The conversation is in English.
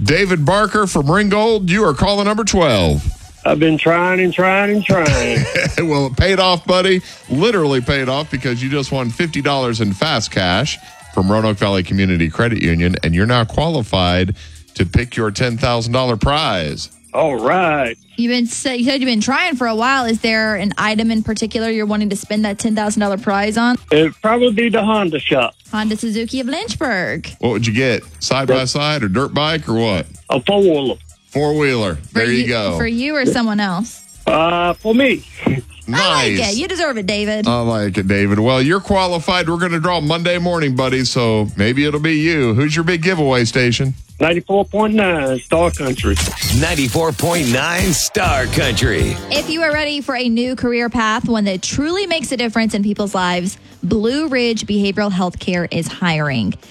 David Barker from Ringgold, you are caller number 12. I've been trying and trying and trying. Well, it paid off, buddy. Literally paid off because you just won $50 in fast cash from Roanoke Valley Community Credit Union, and you're now qualified to pick your $10,000 prize. All right. You said you've been trying for a while. Is there an item in particular you're wanting to spend that $10,000 prize on? It'd probably be the Honda shop. Honda Suzuki of Lynchburg. What would you get? Side-by-side or dirt bike or what? A four-wheeler. Four-wheeler. There you go. For you or someone else? For me. Nice. I like it. You deserve it, David. I like it, David. Well, you're qualified. We're going to draw Monday morning, buddy, so maybe it'll be you. Who's your big giveaway station? 94.9 Star Country. 94.9 Star Country. If you are ready for a new career path, one that truly makes a difference in people's lives, Blue Ridge Behavioral Health Care is hiring.